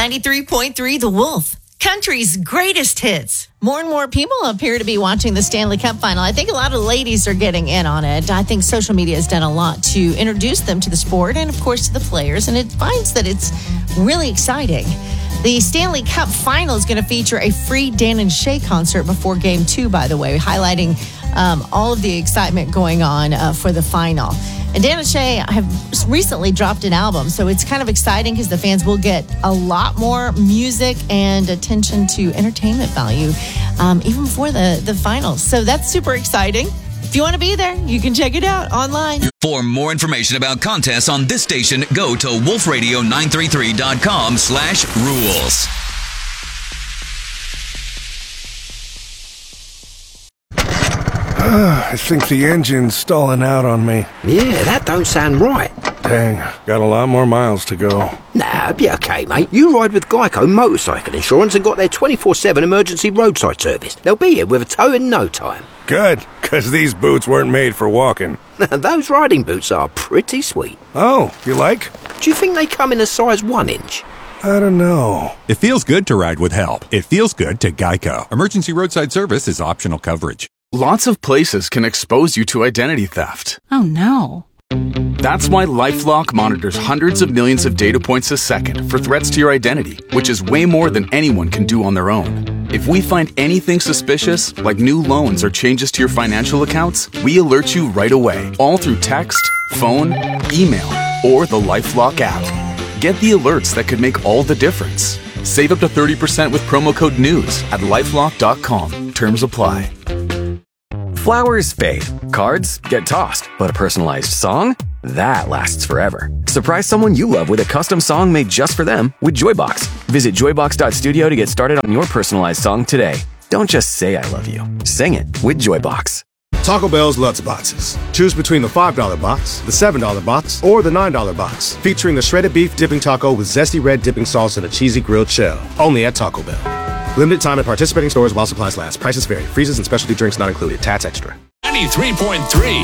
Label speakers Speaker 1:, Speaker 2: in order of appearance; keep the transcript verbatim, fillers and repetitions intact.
Speaker 1: ninety-three point three The Wolf, country's greatest hits.
Speaker 2: More and more people appear to be watching the Stanley Cup final. I think a lot of ladies are getting in on it. I think social media has done a lot to introduce them to the sport and, of course, to the players, and it finds that it's really exciting. The Stanley Cup final is going to feature a free Dan and Shay concert before game two, by the way, highlighting um, all of the excitement going on uh, for the final. And Dan and Shay have recently dropped an album, so it's kind of exciting because the fans will get a lot more music and attention to entertainment value, um, even before the, the finals. So that's super exciting. If you want to be there, you can check it out online.
Speaker 3: For more information about contests on this station, go to wolf radio nine three three dot com slash rules.
Speaker 4: I think the engine's stalling out on me.
Speaker 5: Yeah, that don't sound right.
Speaker 4: Dang, got a lot more miles to go.
Speaker 5: Nah, be okay, mate. You ride with Geico Motorcycle Insurance and got their twenty-four seven emergency roadside service. They'll be here with a tow in no time.
Speaker 4: Good, because these boots weren't made for walking.
Speaker 5: Those riding boots are pretty sweet.
Speaker 4: Oh, you like?
Speaker 5: Do you think they come in a size one inch?
Speaker 4: I don't know.
Speaker 6: It feels good to ride with help. It feels good to Geico. Emergency roadside service is optional coverage.
Speaker 7: Lots of places can expose you to identity theft.
Speaker 8: Oh, no.
Speaker 7: That's why LifeLock monitors hundreds of millions of data points a second for threats to your identity, which is way more than anyone can do on their own. If we find anything suspicious, like new loans or changes to your financial accounts, we alert you right away, all through text, phone, email, or the LifeLock app. Get the alerts that could make all the difference. Save up to thirty percent with promo code NEWS at lifelock dot com. Terms apply.
Speaker 9: Flowers fade, cards get tossed, but a personalized song? That lasts forever. Surprise someone you love with a custom song made just for them with Joybox. Visit joybox dot studio to get started on your personalized song today. Don't just say I love you. Sing it with Joybox.
Speaker 10: Taco Bell's Lutz Boxes. Choose between the five dollar box, the seven dollar box, or the nine dollar box, featuring the shredded beef dipping taco with zesty red dipping sauce and a cheesy grilled shell. Only at Taco Bell. Limited time at participating stores while supplies last. Prices vary. Freezes and specialty drinks not included. Tats Extra.
Speaker 11: ninety-three point three